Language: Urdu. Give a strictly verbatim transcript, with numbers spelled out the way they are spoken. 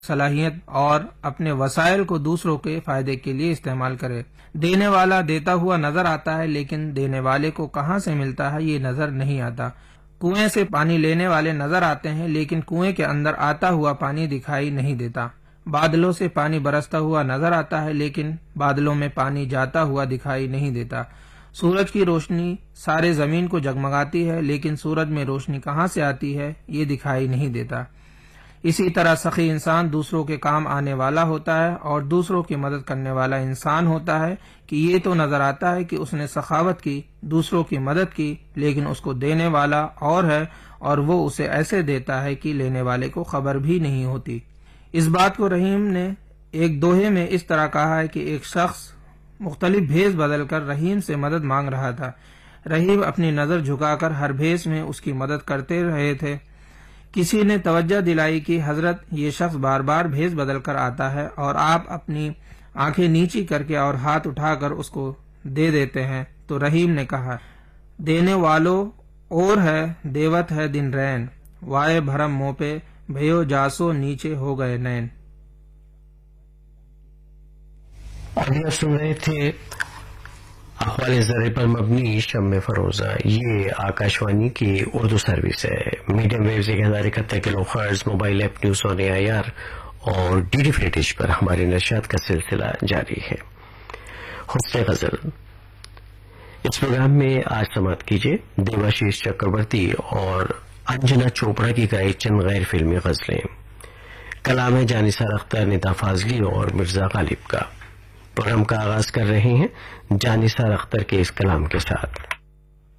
صلاحیت اور اپنے وسائل کو دوسروں کے فائدے کے لیے استعمال کرے۔ دینے والا دیتا ہوا نظر آتا ہے لیکن دینے والے کو کہاں سے ملتا ہے یہ نظر نہیں آتا۔ کنویں سے پانی لینے والے نظر آتے ہیں لیکن کنویں کے اندر آتا ہوا پانی دکھائی نہیں دیتا۔ بادلوں سے پانی برستا ہوا نظر آتا ہے لیکن بادلوں میں پانی جاتا ہوا دکھائی نہیں دیتا۔ سورج کی روشنی سارے زمین کو جگمگاتی ہے لیکن سورج میں روشنی کہاں سے آتی ہے یہ دکھائی نہیں دیتا۔ اسی طرح سخی انسان دوسروں کے کام آنے والا ہوتا ہے اور دوسروں کی مدد کرنے والا انسان ہوتا ہے کہ یہ تو نظر آتا ہے کہ اس نے سخاوت کی، دوسروں کی مدد کی، لیکن اس کو دینے والا اور ہے اور وہ اسے ایسے دیتا ہے کہ لینے والے کو خبر بھی نہیں ہوتی۔ اس بات کو رحیم نے ایک دوہے میں اس طرح کہا ہے کہ ایک شخص مختلف بھیس بدل کر رحیم سے مدد مانگ رہا تھا۔ رحیم اپنی نظر جھکا کر ہر بھیس میں اس کی مدد کرتے رہے تھے۔ کسی نے توجہ دلائی کہ حضرت یہ شخص بار بار بھیس بدل کر آتا ہے اور آپ اپنی آنکھیں نیچی کر کے اور ہاتھ اٹھا کر اس کو دے دیتے ہیں، تو رحیم نے کہا دینے والو اور ہے دیوت ہے دن رین، وائے بھرم منہ پہ بھیو جاسو نیچے ہو گئے نین۔ ابھی آپ سن رہے تھے اقوال ذرے پر مبنی شمع فروزہ، یہ آکاشوانی کی اردو سروس ہے۔ میڈیم ویوز ایک ہزار اکہتر کلو hertz, mobile app news on a I R اور ڈی ڈی فریٹش پر ہمارے نشریات کا سلسلہ جاری ہے۔ حسن غزل اس پروگرام میں آج سماعت کیجیے دیواشیش چکرورتی اور انجنا چوپڑا کی گائی چند غیر فلمی غزلیں۔ کلام ہے جانثار اختر، ندا فاضلی اور مرزا غالب کا۔ پروگرام کا آغاز کر رہے ہیں جانثار اختر کے اس کلام کے ساتھ۔